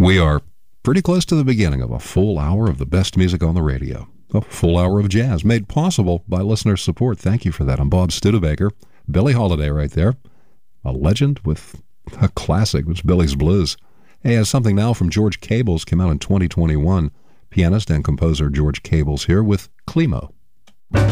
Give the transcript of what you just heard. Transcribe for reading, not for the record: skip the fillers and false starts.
We are pretty close to the beginning of a full hour of the best music on the radio. A full hour of jazz made possible by listener support. Thank you for that. I'm Bob Studebaker. Billie Holiday right there. A legend with a classic, was Billie's Blues. Hey, has something now from George Cables, came out in 2021. Pianist and composer George Cables here with Climo.